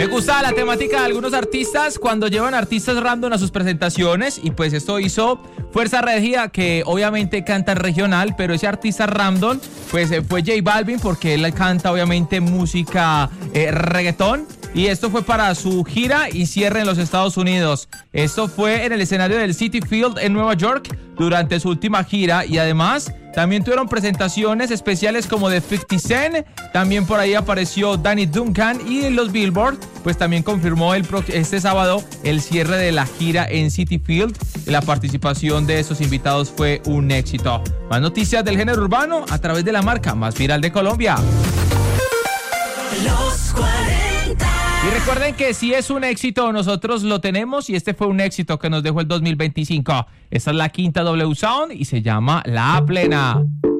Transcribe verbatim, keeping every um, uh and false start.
Me gusta la temática de algunos artistas cuando llevan artistas random a sus presentaciones, y pues esto hizo Fuerza Regida, que obviamente canta regional, pero ese artista random pues fue J Balvin, porque él canta obviamente música eh, reggaetón. Y esto fue para su gira y cierre en los Estados Unidos. Esto fue en el escenario del Citi Field en Nueva York durante su última gira. Y además también tuvieron presentaciones especiales como de cincuenta Cent. También por ahí apareció Danny Duncan. Y los Billboard pues también confirmó el pro- este sábado el cierre de la gira en Citi Field. La participación de estos invitados fue un éxito. Más noticias del género urbano a través de la marca más viral de Colombia. Los cuarenta. Y recuerden que si es un éxito, nosotros lo tenemos, y este fue un éxito que nos dejó el dos mil veinticinco. Esta es la quinta W Sound y se llama La Plena.